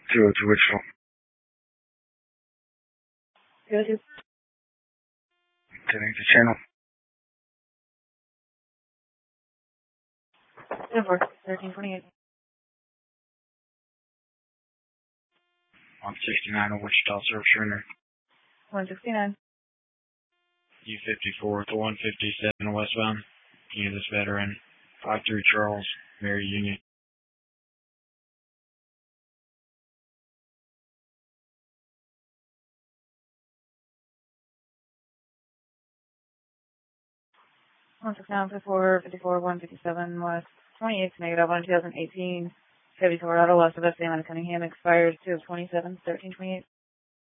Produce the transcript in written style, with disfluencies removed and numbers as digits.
202 Wichita. 202. Turning to channel. 1328. 169 on Wichita Service Surrender. 169. U-54 to 157 westbound. Kansas veteran. 53 Charles, Mary Union. One six nine 54 157 West 28 negative 1 2018 Chevy Colorado lost of S.A. on Cunningham expires 2 of 27 1328.